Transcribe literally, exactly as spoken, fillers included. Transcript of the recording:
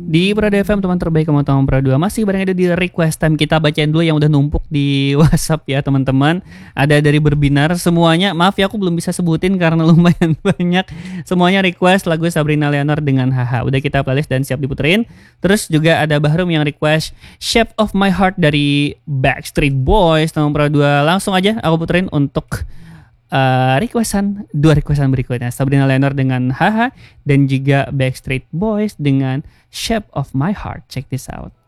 Di Prada F M, teman terbaik kamu tahu Prada dua, masih bareng ada di request time. Kita bacain dulu yang udah numpuk di WhatsApp ya teman-teman. Ada dari Berbinar semuanya. Maaf ya aku belum bisa sebutin karena lumayan banyak. Semuanya request lagu Sabrina Leonard dengan Haha. Udah kita playlist dan siap diputerin. Terus juga ada Bahrum yang request Shape of My Heart dari Backstreet Boys teman Prada dua. Langsung aja aku puterin untuk Uh, requestan dua requestan berikutnya, Sabrina Leonard dengan Haha dan juga Backstreet Boys dengan Shape of My Heart. Check this out.